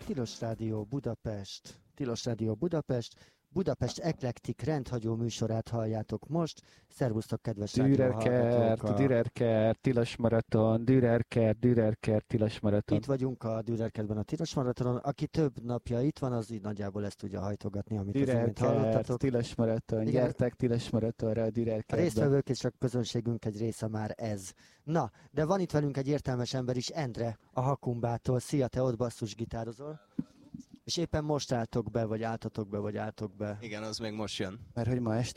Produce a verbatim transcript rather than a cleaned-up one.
Tilos Rádió Budapest, Tilos Rádió Budapest, Budapest eklektik rendhagyó műsorát halljátok most. Szervusztok, kedves Dürerkert, rádióhallgatók! Dürerkert, Tilos Maraton, Dürerkert, Dürerkert, Tilos Maraton. Itt vagyunk a Dürerkertben a Tilos Maratonon. Aki több napja itt van, az így nagyjából ezt tudja hajtogatni, amit az imént hallottatok. Dürerkert, Tilos Maraton, Igen. gyertek Tilos Maratonra a A Dürerkertbe. résztvevők és a közönségünk egy része már ez. Na, de van itt velünk egy értelmes ember is, Endre, a Hakumbától. Szia, te ott basszusgitározol. És éppen most álltok be, vagy álltatok be, vagy álltok be. Igen, az még most jön. Mert hogy ma este